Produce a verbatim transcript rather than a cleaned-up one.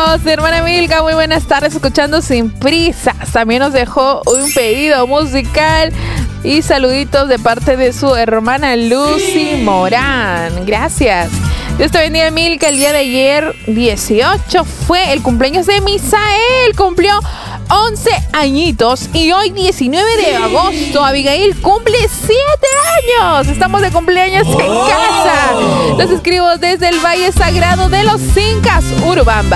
Saludos, hermana Milka, muy buenas tardes, escuchando Sin Prisas. También nos dejó un pedido musical y saluditos de parte de su hermana Lucy Morán. Gracias. Dios te bendiga, Milka. El día de ayer, dieciocho, fue el cumpleaños de Misael. Cumplió once añitos y hoy, diecinueve de agosto, Abigail cumple siete años. Estamos de cumpleaños en casa. Los escribo desde el Valle Sagrado de los Incas, Urubamba.